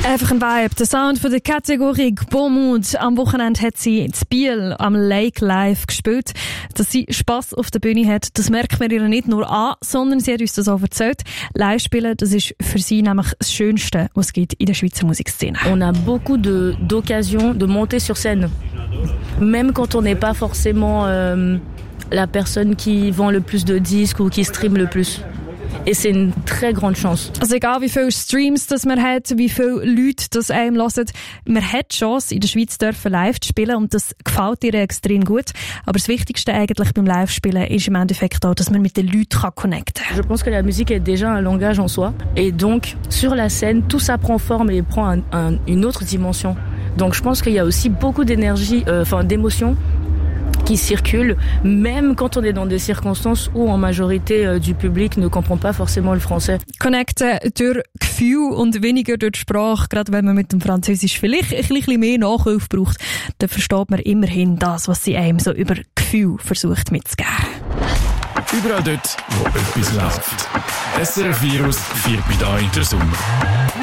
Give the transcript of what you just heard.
Einfach ein Vibe. Der Sound von der Kategorie Beaumont. Am Wochenende hat sie in Biel am Lake Live gespielt. Dass sie Spass auf der Bühne hat, das merkt man ihr nicht nur an, sondern sie hat uns das auch erzählt. Live spielen, das ist für sie nämlich das Schönste, was es gibt in der Schweizer Musikszene. On a beaucoup d'occasions de monter sur scène. Même quand on n'est pas forcément la personne qui vend le plus de disques ou qui stream le plus. Et c'est une très grande chance. Also egal wie viele Streams das man hat, wie viele Leute das einem hören, man hat die Chance, in der Schweiz dürfen live zu spielen und das gefällt ihr extrem gut. Aber das Wichtigste eigentlich beim Live-Spielen ist im Endeffekt auch, dass man mit den Leuten connecten kann. Je pense que la musique est déjà un langage en soi. Et donc, sur la scène, tout ça prend forme et prend une autre dimension. Donc je pense qu'il y a aussi beaucoup d'énergie, d'émotions qui circulent, même quand on est dans des circonstances où en majorité du public ne comprend pas forcément le français. Connecten durch Gefühl und weniger durch die Sprache. Gerade wenn man mit dem Französisch vielleicht ein bisschen mehr Nachhilfe braucht, dann versteht man immerhin das, was sie einem so über Gefühl versucht mitzugeben. Überall dort, wo etwas läuft. SRF Virus 4 bei da in der Sonne.